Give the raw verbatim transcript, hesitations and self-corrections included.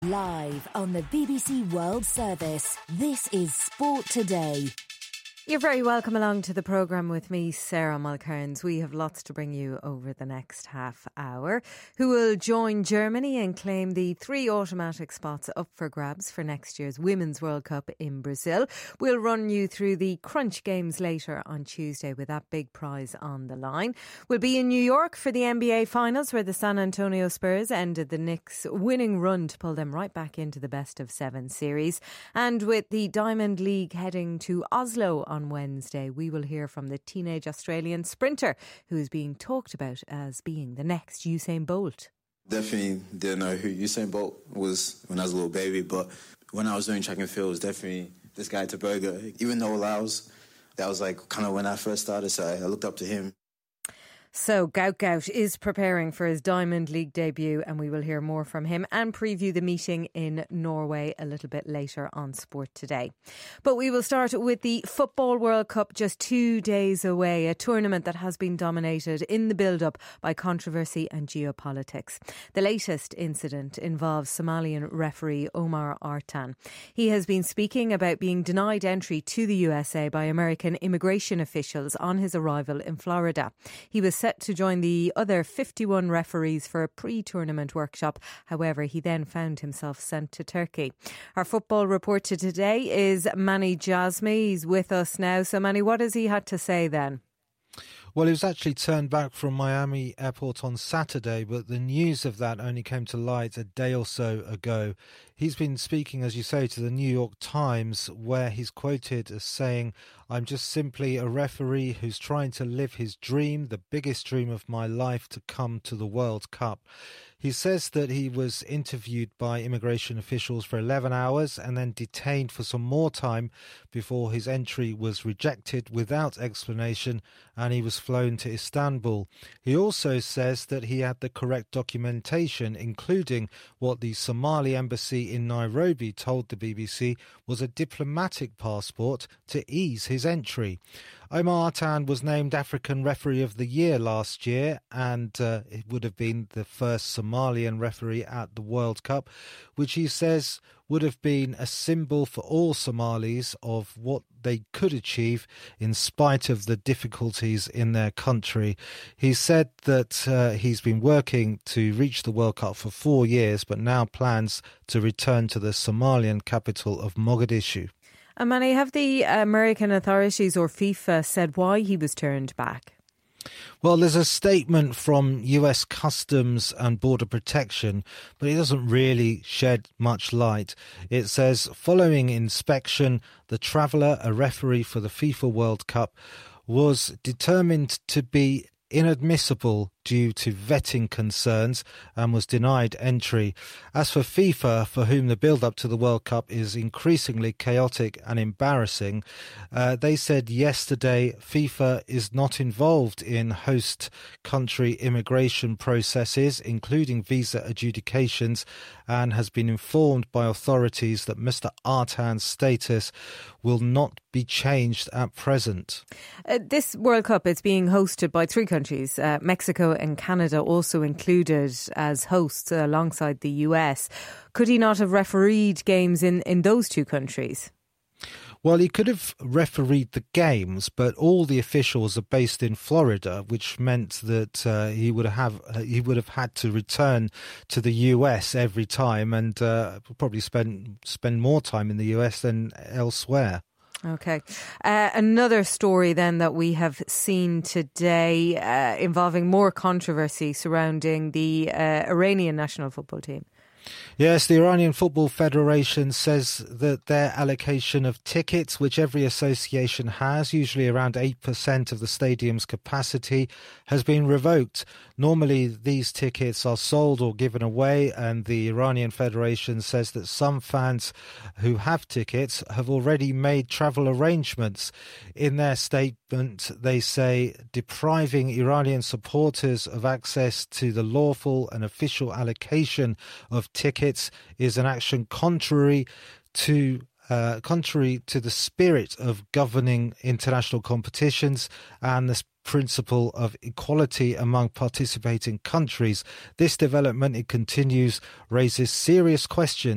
Live on the B B C World Service, this is Sport Today. You're very welcome along to the programme with me, Sarah Mulcairns. We have lots to bring you over the next half hour. Who will join Germany and claim the three automatic spots up for grabs for next year's Women's World Cup in Brazil? We'll run you through the crunch games later on Tuesday with that big prize on the line. We'll be in New York for the N B A Finals, where the San Antonio Spurs ended the Knicks' winning run to pull them right back into the best of seven series. And with the Diamond League heading to Oslo on Wednesday, we will hear from the teenage Australian sprinter who is being talked about as being the next Usain Bolt. Definitely didn't know who Usain Bolt was when I was a little baby, but when I was doing track and field, it was definitely this guy Tebogo. Even though Laos, that was like kind of when I first started, so I looked up to him. So Gout Gout is preparing for his Diamond League debut, and we will hear more from him and preview the meeting in Norway a little bit later on Sport Today. But we will start with the Football World Cup, just two days away, a tournament that has been dominated in the build-up by controversy and geopolitics. The latest incident involves Somalian referee Omar Artan. He has been speaking about being denied entry to the U S A by American immigration officials on his arrival in Florida. He was set to join the other fifty-one referees for a pre-tournament workshop. However, he then found himself sent to Turkey. Our football reporter today is Manny Jasmi. He's with us now. So, Manny, what has he had to say then? Well, he was actually turned back from Miami Airport on Saturday, but the news of that only came to light a day or so ago. He's been speaking, as you say, to the New York Times, where he's quoted as saying, "I'm just simply a referee who's trying to live his dream, the biggest dream of my life, to come to the World Cup." He says that he was interviewed by immigration officials for eleven hours and then detained for some more time before his entry was rejected without explanation and he was flown to Istanbul. He also says that he had the correct documentation, including what the Somali embassy in Nairobi told the B B C was a diplomatic passport to ease his entry. Omar Artan was named African Referee of the Year last year, and uh, it would have been the first Somalian referee at the World Cup, which he says would have been a symbol for all Somalis of what they could achieve in spite of the difficulties in their country. He said that uh, he's been working to reach the World Cup for four years, but now plans to return to the Somalian capital of Mogadishu. And Manny, have the American authorities or FIFA said why he was turned back? Well, there's a statement from U S Customs and Border Protection, but it doesn't really shed much light. It says, following inspection, the traveller, a referee for the FIFA World Cup, was determined to be inadmissible due to vetting concerns and was denied entry. As for FIFA, for whom the build-up to the World Cup is increasingly chaotic and embarrassing, uh, they said yesterday FIFA is not involved in host country immigration processes, including visa adjudications, and has been informed by authorities that Mister Artan's status will not be changed at present. Uh, this World Cup is being hosted by three countries, uh, Mexico and Canada also included as hosts alongside the U S. Could he not have refereed games in, in those two countries? Well, he could have refereed the games, but all the officials are based in Florida, which meant that uh, he would have uh, he would have had to return to the U S every time and uh, probably spend spend more time in the U S than elsewhere. Okay. Uh, another story then that we have seen today uh, involving more controversy surrounding the uh, Iranian national football team. Yes, the Iranian Football Federation says that their allocation of tickets, which every association has, usually around eight percent of the stadium's capacity, has been revoked. Normally, these tickets are sold or given away, and the Iranian Federation says that some fans who have tickets have already made travel arrangements. In their statement, they say depriving Iranian supporters of access to the lawful and official allocation of tickets is an action contrary to uh, contrary to the spirit of governing international competitions and the principle of equality among participating countries. This development, it continues, raises serious questions